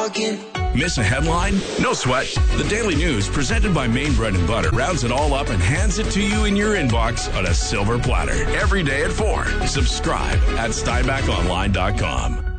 talking. Miss a headline? No sweat. The Daily News, presented by Maine Bread and Butter, rounds it all up and hands it to you in your inbox on a silver platter every day at 4. Subscribe at SteinbachOnline.com.